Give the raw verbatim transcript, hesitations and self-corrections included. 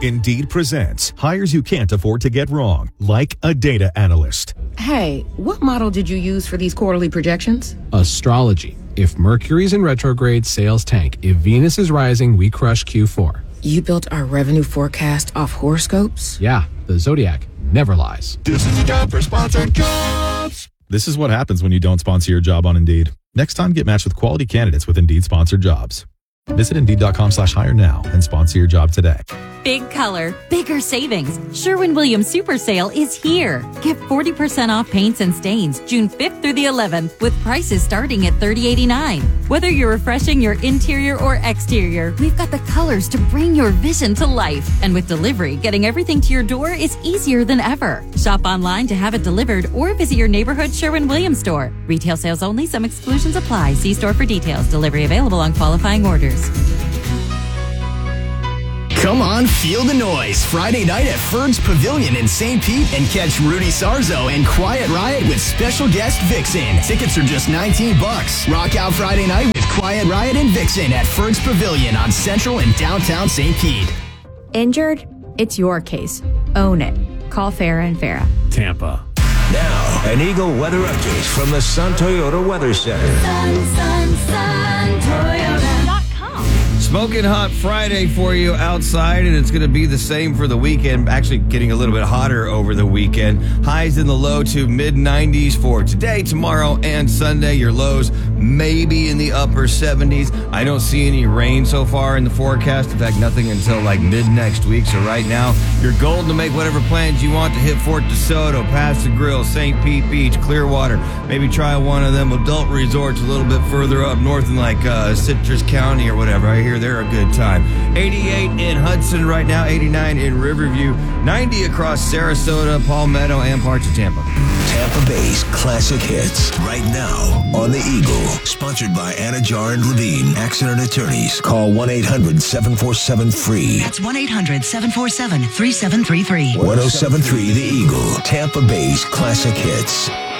Indeed presents hires you can't afford to get wrong, like a data analyst. Hey, what model did you use for these quarterly projections? Astrology. If Mercury's in retrograde, sales tank. If Venus is rising, we crush Q four. You built our revenue forecast off horoscopes? Yeah, the Zodiac never lies. This is a job for sponsored jobs. This is what happens when you don't sponsor your job on Indeed. Next time, get matched with quality candidates with Indeed sponsored jobs. Visit Indeed.com slash hire now and sponsor your job today. Big color, bigger savings. Sherwin-Williams Super Sale is here. Get forty percent off paints and stains June fifth through the eleventh with prices starting at thirty eighty-nine. Whether you're refreshing your interior or exterior, we've got the colors to bring your vision to life. And with delivery, getting everything to your door is easier than ever. Shop online to have it delivered or visit your neighborhood Sherwin-Williams store. Retail sales only. Some exclusions apply. See store for details. Delivery available on qualifying orders. Come on, feel the noise. Friday night at Ferg's Pavilion in Saint Pete and catch Rudy Sarzo and Quiet Riot with special guest Vixen. Tickets are just nineteen bucks. Rock out Friday night with Quiet Riot and Vixen at Ferg's Pavilion on Central and downtown Saint Pete. Injured? It's your case. Own it. Call Farah and Farah. Tampa. Now, an Eagle weather update from the Sun Toyota Weather Center. Sun, sun, sun, Toyota. Smoking hot Friday for you outside, and it's going to be the same for the weekend. Actually, getting a little bit hotter over the weekend. Highs in the low to mid nineties for today, tomorrow, and Sunday. Your lows maybe in the upper seventies. I don't see any rain so far in the forecast. In fact, nothing until like mid next week. So right now, you're golden to make whatever plans you want to hit Fort DeSoto, Pass the Grill, Saint Pete Beach, Clearwater. Maybe try one of them adult resorts a little bit further up north in like uh, Citrus County or whatever. I hear they're a good time. eighty-eight in Hudson right now, eighty-nine in Riverview, ninety across Sarasota, Palmetto, and parts of Tampa. Tampa Bay's classic hits right now on the Eagle. Sponsored by Anna Jar and Levine, accident attorneys. Call one eight hundred seven four seven free. That's one eight hundred seven four seven three seven three three. one oh seven point three The Eagle. Tampa Bay's classic hits.